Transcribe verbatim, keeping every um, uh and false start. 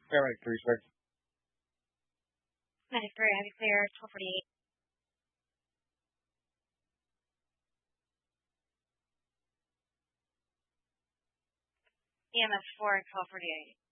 Paramedic three, sir. Medic three, heavy clear, twelve forty-eight. E M S four, twelve forty-eight.